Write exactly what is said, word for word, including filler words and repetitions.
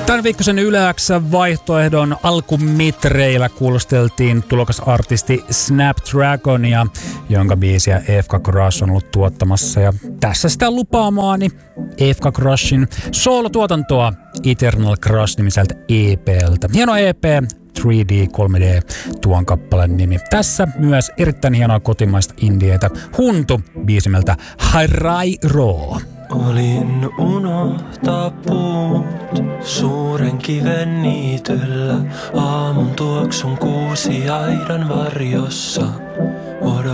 Tämän viikkoisen Yle X:n vaihtoehdon alkumitreillä kuulosteltiin tulokasartisti Snapdragonia, jonka biisiä A F K Crush on ollut tuottamassa. Ja tässä sitä lupaamaani A F K Crushin soolotuotantoa Eternal Crush-nimiseltä E P:ltä. Hieno E P, kolme D, kolme D, tuon kappaleen nimi. Tässä myös erittäin hienoa kotimaista indietä. Huntu biisimeltä Harai Ro. Olin unohtaa puut suuren kiven niityllä. Aamun tuoksun kuusi aidan varjossa.